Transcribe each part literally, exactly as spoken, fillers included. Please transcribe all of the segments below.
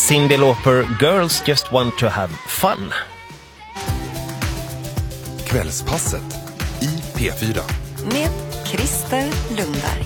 Cyndi Lauper, Girls Just Want To Have Fun. Kvällspasset i P fyra. Med Christer Lundberg.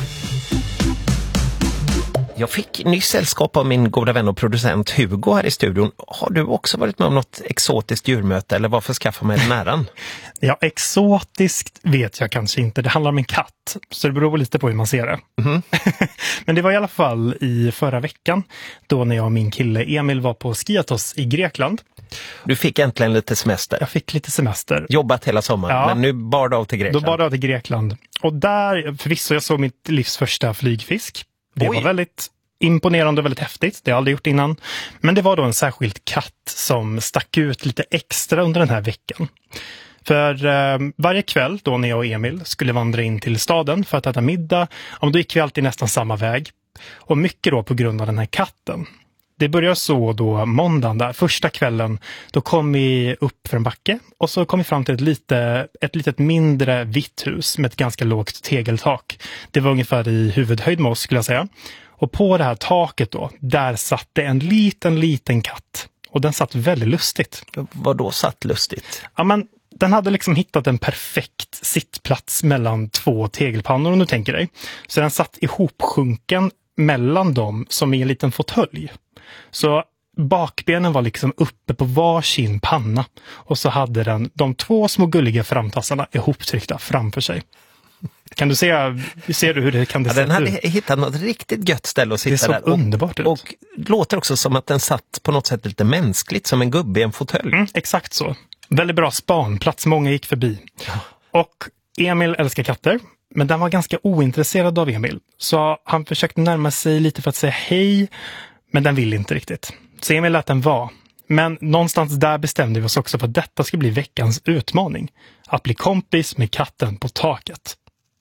Jag fick nyss sällskap av min goda vän och producent Hugo här i studion. Har du också varit med om något exotiskt djurmöte eller varför skaffa mig den äran? Ja, exotiskt vet jag kanske inte. Det handlar om en katt, så det beror lite på hur man ser det. Mm. Men det var i alla fall i förra veckan då när jag och min kille Emil var på Skiathos i Grekland. Du fick äntligen lite semester. Jag fick lite semester. Jobbat hela sommaren, ja. Men nu bar det av till Grekland. Då bar det av till Grekland. Och där, förvisso, jag såg mitt livs första flygfisk. Det Oj. var väldigt imponerande och väldigt häftigt. Det har jag aldrig gjort innan. Men det var då en särskild katt som stack ut lite extra under den här veckan. För eh, varje kväll då när jag och Emil skulle vandra in till staden för att äta middag, ja, då gick vi alltid nästan samma väg. Och mycket då på grund av den här katten. Det började så då måndagen där, första kvällen, då kom vi upp för en backe och så kom vi fram till ett, lite, ett litet mindre vitt hus med ett ganska lågt tegeltak. Det var ungefär i huvudhöjd med oss skulle jag säga. Och på det här taket då, där satt det en liten, liten katt. Och den satt väldigt lustigt. Vad då satt lustigt? Ja, men den hade liksom hittat en perfekt sittplats mellan två tegelpannor om du tänker dig. Så den satt ihopsjunken mellan dem som i en liten fåtölj. Så bakbenen var liksom uppe på varsin panna. Och så hade den de två små gulliga framtassarna ihoptryckta framför sig. Kan du se, ser du hur det kan det ja, se den hade ut? hittat något riktigt gött ställe att sitta där. Det såg där. underbart ut. Och, och låter också som att den satt på något sätt lite mänskligt, som en gubbe i en fåtölj. Mm, exakt så. Väldigt bra spanplats, många gick förbi. Ja. Och Emil älskar katter, men den var ganska ointresserad av Emil. Så han försökte närma sig lite för att säga hej, men den ville inte riktigt. Så Emil lät den vara. Men någonstans där bestämde vi oss också för att detta skulle bli veckans utmaning. Att bli kompis med katten på taket.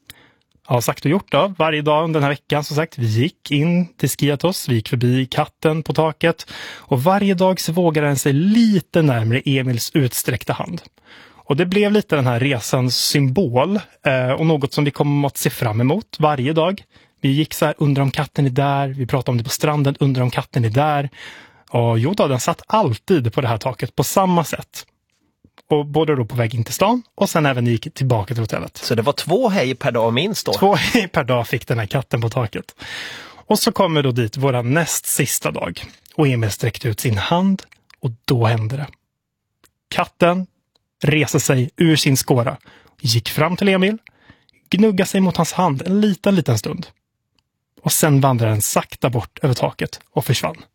Ja, sagt och gjort då. Varje dag under den här veckan, som sagt, vi gick in till Skiathos, vi gick förbi katten på taket. Och varje dag så vågade den sig lite närmare Emils utsträckta hand. Och det blev lite den här resans symbol eh, och något som vi kommer att se fram emot varje dag. Vi gick så här, undrar om katten är där, vi pratade om det på stranden, undrar om katten är där. Och jo då, den satt alltid på det här taket på samma sätt. Och både då på väg in till stan och sen även gick tillbaka till hotellet. Så det var två hej per dag minst då? Två hej per dag fick den här katten på taket. Och så kommer då dit våra näst sista dag. Och Emil sträckte ut sin hand och då hände det. Katten reser sig ur sin skåra, gick fram till Emil, gnuggade sig mot hans hand en liten, liten stund. Och sen vandrade den sakta bort över taket och försvann.